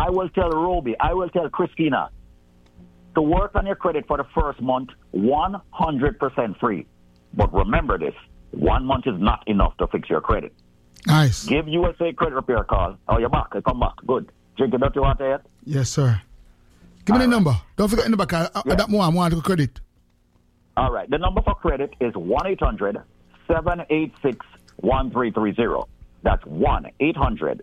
I will tell Roby, I will tell Christina to work on your credit for the first month 100% free. But remember this, 1 month is not enough to fix your credit. Nice. Give USA Credit Repair a call. Oh, you're back. I come back. Good. Drink it up you want yet? Yes, sir. Give me the number. Don't forget the number, because that more I want to credit. All right. The number for credit is 1-800-786-1330. That's 1-800-786-1330.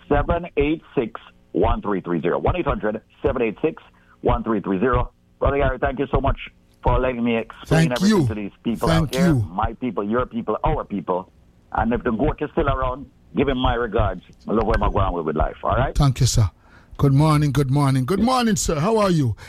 1-800-786-1330. Brother Gary, thank you so much for letting me explain everything to these people out here. My people, your people, our people. And if the goat is still around, give him my regards. I love where I'm going with life, all right? Thank you, sir. Good morning, good morning. Good morning, sir. How are you?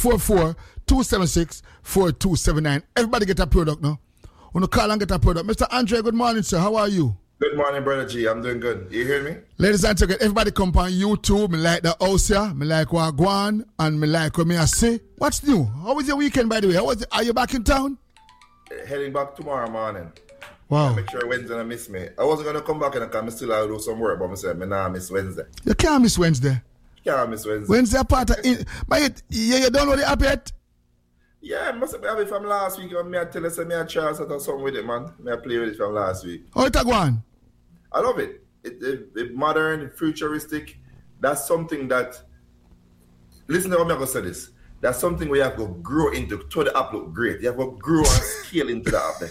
844-276-4279. Everybody get a product now. Want to call and get a product. Mr. Andre, good morning, sir. How are you? Good morning, Brother G. I'm doing good. You hear me? Ladies and gentlemen, everybody come on YouTube. Me like the house here. Me like what I go on. And me like what me I say. What's new? How was your weekend, by the way? How was it? Are you back in town? Heading back tomorrow morning. Wow. Make sure Wednesday don't miss me. I wasn't going to come back and I still have to do some work, but I said, I nah miss Wednesday. You can't miss Wednesday. You can't miss Wednesday. Wednesday part of it. But you don't know the app yet? Yeah, I must have it from last week. I tell you, I try to set something with it, man. I play with it from last week. How it go on? I love it. It's modern, futuristic. That's something that, listen to what I'm going to say this. That's something we have to grow into to the app look great. You have to grow and scale into the app.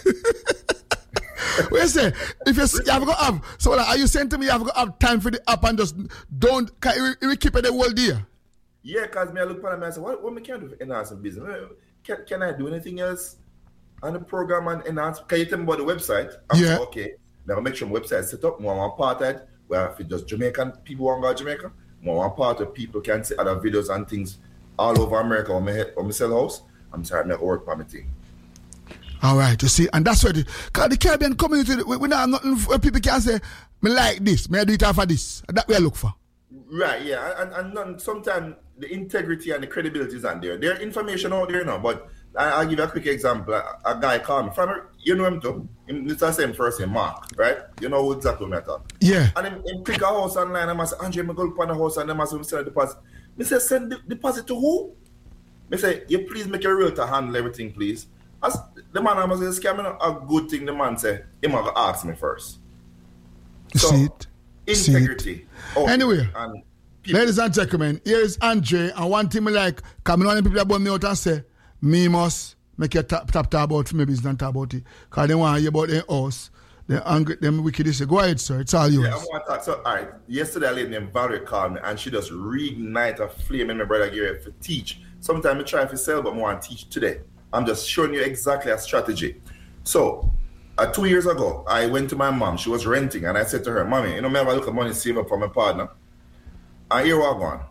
What you say? If you have to have, so are you saying to me you have to have time for the app and just don't, we keep it the whole day? Yeah, because I look at it and I say, what me can do for enhancing business? Can I do anything else on the program and enhance? Can you tell me about the website? Yeah. Okay. Now make sure the website is set up. More one part of it, where if it's just Jamaican people want to go to Jamaica, more one part of people can see other videos and things all over America on my sell house. I'm sorry, I work for my thing. All right, you see, and that's what the Caribbean community, we don't have nothing where people can say, me like this, me I do it for this. That we look for. Right, yeah, and sometimes the integrity and the credibility isn't there. There's information out there now, but I'll give you a quick example. A guy called me from, you know him too. It's the same first name, Mark, right? You know exactly what I'm talking. Yeah. And him click a house online and I say, Andre, I go up on the house and I say, send a deposit. I say, send the deposit to who? I say, you please make your realtor handle everything, please. As the man I must say, scamming a good thing, the man say, he must ask me first. So, see it. Integrity. Okay. Anyway, ladies and gentlemen, here is Andre, and one thing I like, coming on people about me out and say, me must make you tap about for my business and talk about it. Because they want to hear about their house. They're angry, them wicked. They say, go ahead, sir. It's all yours. Yeah, I want to talk. So, all right. Yesterday, a lady named Valerie called me, and she just reignite a flame in my brother Gary to teach. Sometimes I try to sell, but I want to teach today. I'm just showing you exactly a strategy. So, 2 years ago, I went to my mom. She was renting, and I said to her, Mommy, you know, me have a little money saved up for my partner. And here we're going.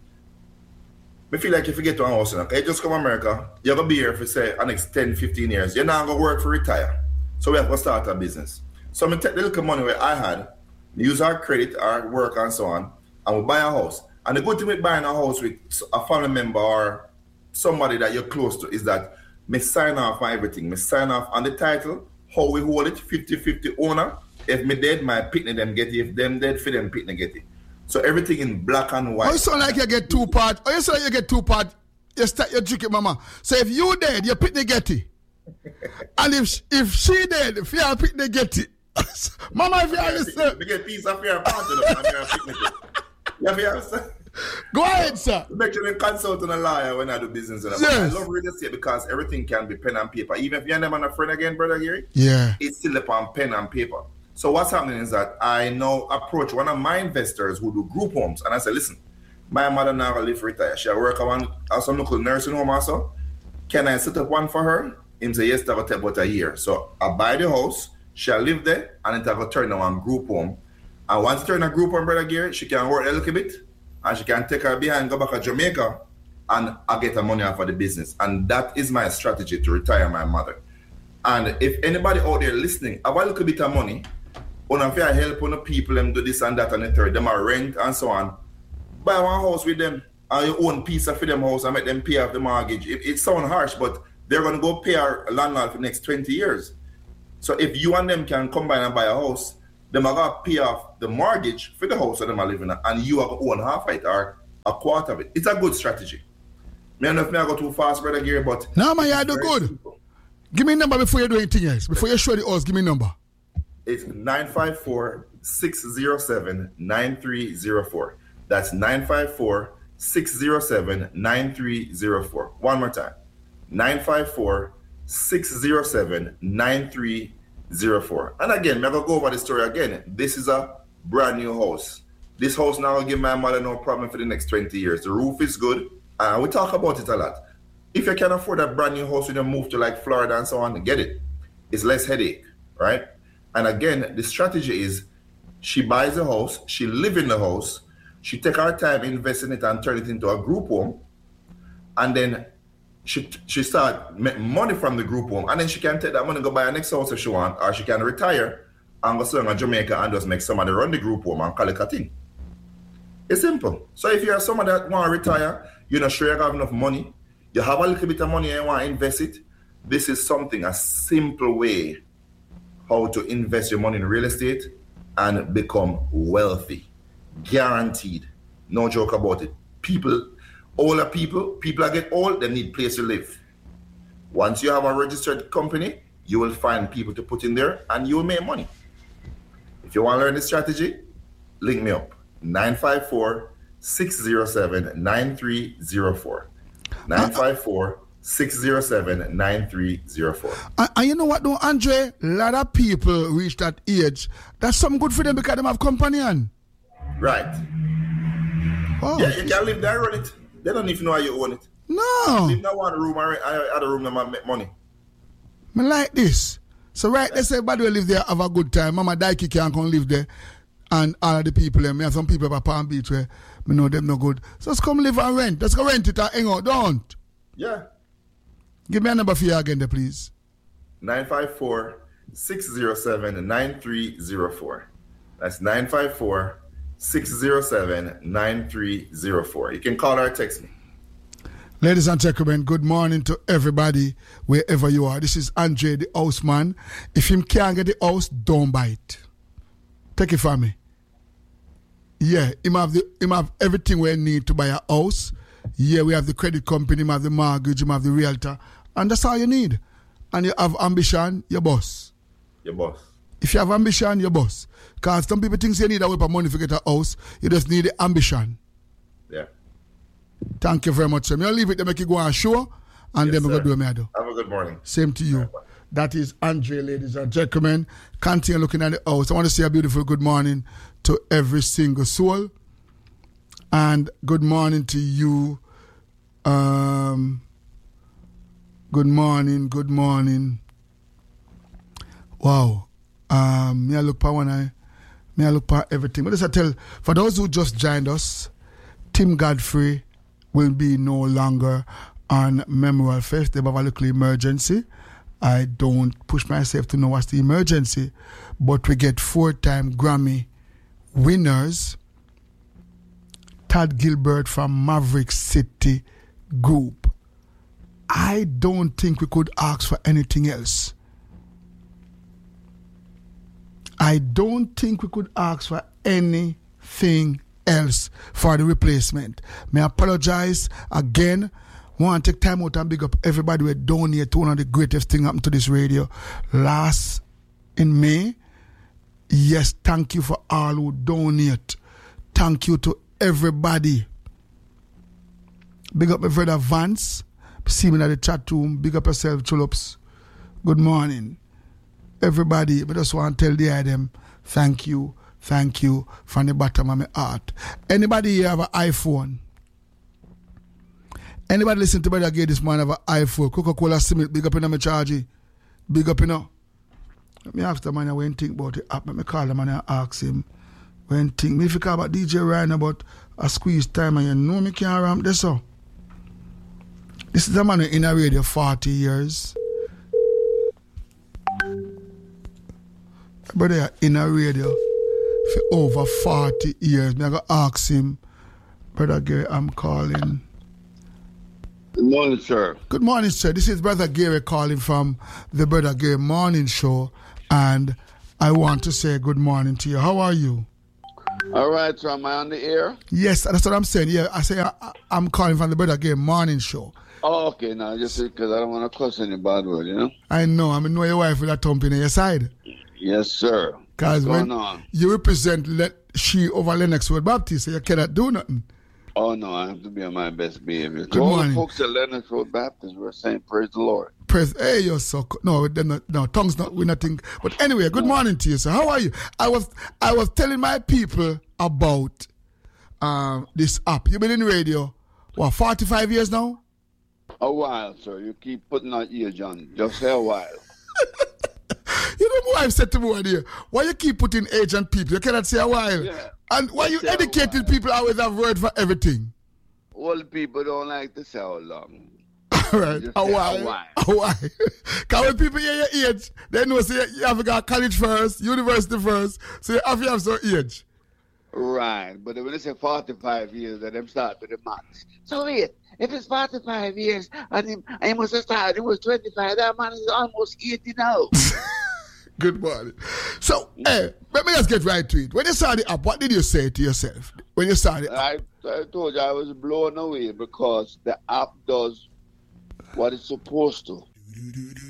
I feel like if you get to a house, you just come to America, you're going to be here for, say, the next 10, 15 years. You're not going to work for retire. So we have to start a business. So I take the little money where I had, use our credit, our work, and so on, and we buy a house. And the good thing with buying a house with a family member or somebody that you're close to is that me sign off on everything. Me sign off on the title, how we hold it, 50-50 owner. If me dead, my pitney them get it. If them dead, for them pitney get it. So everything in black and white. Oh, you sound like you get two part. Oh, you sound like you get two part. You start your trick, mama. So if you dead, your pitney get it. And if she dead, if your pitney get it. Mama, if you understand. We get piece of your part of the You understand? Go ahead, sir. Make sure you consult on a lawyer when I do business. Yes. I love real estate because everything can be pen and paper. Even if you're never a friend again, Brother Gary, it's still upon pen and paper. So what's happening is that I now approach one of my investors who do group homes, and I say, listen, my mother now will live retire. She'll work on some local nursing home also. Can I set up one for her? Him say, yes, that will take about a year. So I buy the house, she'll live there, and it will turn on group home. And once it turn a group home, Brother Gary, she can work a little bit, and she can take her behind, go back to Jamaica, and I get her money off of the business. And that is my strategy to retire my mother. And if anybody out there listening, have a little bit of money, on if I help on the people, them do this and that and the third, them are rent and so on, buy one house with them, and you own piece of them house and make them pay off the mortgage. It sounds harsh, but they're going to go pay our landlord for the next 20 years. So if you and them can combine and buy a house, them are going to pay off the mortgage for the house that them are living in, and you are going to own half of it, or a quarter of it. It's a good strategy. I don't know if I go too fast, Brother Gary, but... No, man, you do good. Simple. Give me a number before you do anything else. Before you show the house, give me a number. It's 954-607-9304. That's 954-607-9304. One more time. 954-607-9304. And again, I'm going to go over the story again. This is a brand new house. This house now will give my mother no problem for the next 20 years. The roof is good. We talk about it a lot. If you can afford a brand new house when you move to like Florida and so on, get it. It's less headache, right? And again, the strategy is she buys a house, she lives in the house, she take her time, invest in it and turn it into a group home. And then she start make money from the group home. And then she can take that money and go buy a next house if she want, or she can retire and go somewhere in Jamaica and just make somebody run the group home and call it a thing. It's simple. So if you're someone that want to retire, you're not sure you have enough money, you have a little bit of money and you want to invest it, this is something, a simple way how to invest your money in real estate and become wealthy. Guaranteed. No joke about it. Older people that get old, they need a place to live. Once you have a registered company, you will find people to put in there and you will make money. If you want to learn this strategy, link me up. 954-607-9304. 954-607-9304. And you know what though, Andre? A lot of people reach that age. That's something good for them because they have companion. Right. Oh. Yeah, you can live there and run it. They don't even know how you own it. No. Live in one room, other room, and make money. I like this. So right, they say everybody will live there, have a good time. Mama Daiki can't come live there. And all of the people there, me have some people at Palm Beach where me know them no good. So let's come live and rent. Let's go rent it and hang out, don't? Yeah. Give me a number for you again there, please. 954-607-9304. That's 954-607-9304. You can call or text me. Ladies and gentlemen, good morning to everybody, wherever you are. This is Andre, the house man. If him can't get the house, don't buy it. Take it from me. Yeah, him have everything we need to buy a house. Yeah, we have the credit company, him have the mortgage, him have the realtor. And that's all you need. And you have ambition, your boss. Your boss. If you have ambition, your boss. Because some people think you need a whip of money to get a house. You just need the ambition. Yeah. Thank you very much, sir. I'll leave it to make you go on show, and then we're going to do what I do. Have a good morning. Same to you. Bye-bye. That is Andre, ladies and gentlemen. Continue looking at the house. I want to say a beautiful good morning to every single soul. And good morning to you. Good morning. Wow. Me I look for everything. But as I tell, for those who just joined us, Tim Godfrey will be no longer on Memorial Fest. They have a little emergency. I don't push myself to know what's the emergency, but we get 4-time Grammy winners, Todd Gilbert from Maverick City Group. I don't think we could ask for anything else. I don't think we could ask for anything else for the replacement. May I apologize again. I want to take time out and big up everybody who donated to one of the greatest things happened to this radio last in May. Yes, thank you for all who donate. Thank you to everybody. Big up my brother Vance. See me in the chat room. Big up yourself, Chulops. Good morning. Everybody, I just want to tell them thank you from the bottom of my heart. Anybody here have an iPhone? Anybody listen to Brother Gay this morning have an iPhone? Coca-Cola Simit, big up in my charge. Big up, you know. Me after man, I went think about the app. Let me call him and I ask him. When think, me if you call about DJ Ryan about a squeeze time and you know me can't ramp this up. This is a man in a radio 40 years. Brother in a radio for over 40 years. Me I go ask him, Brother Gary, I'm calling. Good morning, sir. Good morning, sir. This is Brother Gary calling from the Brother Gary Morning Show, and I want to say good morning to you. How are you? All right, so am I on the air? Yes, that's what I'm saying. Yeah, I say I'm calling from the Brother Game morning show. Oh, okay. Now, just because I don't want to cuss any bad word, you know? I know. I know your wife with a thumping on your side. Yes, sir. Because when you represent she over Lennox Road Baptist, so you cannot do nothing. Oh, no, I have to be on my best behavior. Good morning. All the folks at Lennox Road Baptist were saying, praise the Lord. Hey, you're so... No, tongues not... We're nothing... But anyway, good morning to you, sir. How are you? I was telling my people about this app. You've been in radio, 45 years now? A while, sir. You keep putting out age on. Just say a while. You know what I've said to me here? Why you keep putting age on people? You cannot say a while. Yeah. And why you educating people always have word for everything? Old people don't like to say how long. All right. A while. Because when people hear your age, they know say you have to go to college first, university first, so you have to have some age. Right. But when they say 45 years, then them start with the maths. So wait, if it's 45 years and he must have started, it was 25, that man is almost 80 now. Good morning. So, hey, let me just get right to it. When you saw the app, what did you say to yourself when you saw the app? I told you I was blown away because the app does what it's supposed to.